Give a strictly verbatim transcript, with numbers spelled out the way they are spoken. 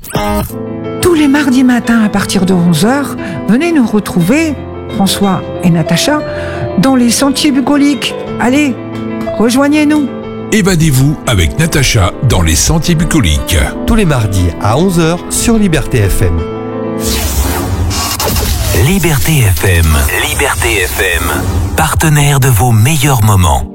Tous les mardis matins à partir de onze heures, venez nous retrouver, François et Natacha, dans les sentiers bucoliques. Allez, rejoignez-nous. Évadez-vous avec Natacha dans les sentiers bucoliques. Tous les mardis à onze heures sur Liberté F M. Liberté F M. Liberté F M. Partenaire de vos meilleurs moments.